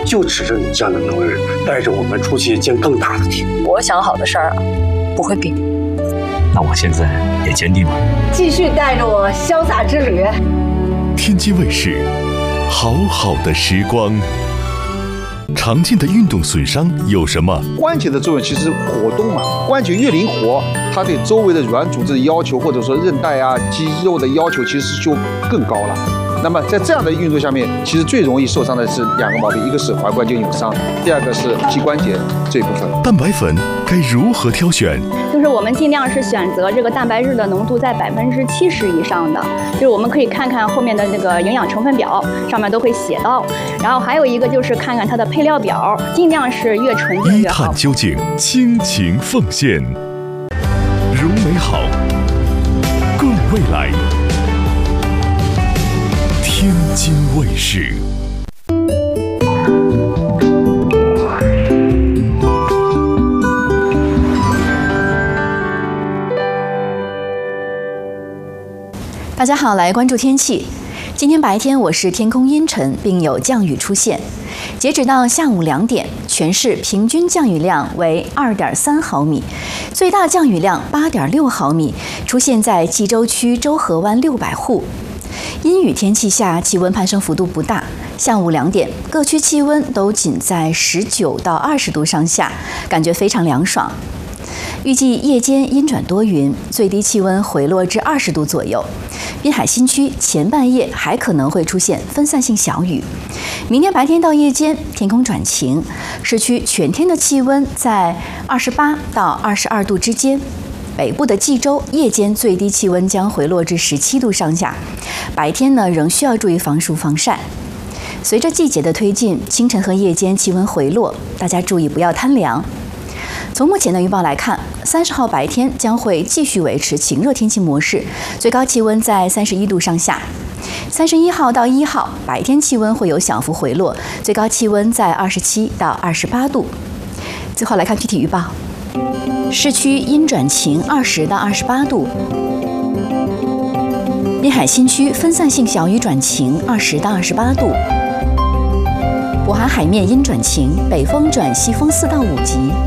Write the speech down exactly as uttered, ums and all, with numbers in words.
就指着你这样的能人，带着我们出去见更大的天。 我想好的事儿啊，不会变。 那我现在也坚定了， 继续带着我潇洒之旅。 天津卫视，好好的时光。常见的运动损伤有什么？ 关节的作用其实活动嘛，关节越灵活，它对周围的软组织的要求，或者说韧带啊、肌肉的要求，其实就更高了。那么在这样的运动下面，其实最容易受伤的是两个毛病，一个是踝关节扭伤，第二个是膝关节这一部分。 蛋白粉该如何挑选？ 就是我们尽量是选择这个蛋白质的浓度在百分之七十以上的，就是我们可以看看后面的那个营养成分表，上面都会写到。然后还有一个就是看看它的配料表，尽量是越纯净越好。 一探究竟，倾情奉献，如美好，共未来。天津卫视。 大家好，来关注天气。今天白天我市天空阴沉，并有降雨出现。截止到下午两点，全市平均降雨量为二点三毫米，最大降雨量八点六毫米，出现在冀州区周河湾六百户。阴雨天气下，气温攀升幅度不大。下午两点，各区气温都仅在十九到二十度上下，感觉非常凉爽。预计夜间阴转多云，最低气温回落至二十度左右。滨海新区前半夜还可能会出现分散性小雨。明天白天到夜间天空转晴，市区全天的气温在二十八到二十二度之间。北部的冀州夜间最低气温将回落至十七度上下，白天呢仍需要注意防暑防晒。随着季节的推进，清晨和夜间气温回落，大家注意不要贪凉。从目前的预报来看，三十号白天将会继续维持晴热天气模式，最高气温在三十一度上下。三十一号到一号白天气温会有小幅回落，最高气温在二十七到二十八度。最后来看具体预报。市区阴转晴，二十到二十八度；滨海新区分散性小雨转晴，二十到二十八度；渤海海面阴转晴，北风转西风四到五级。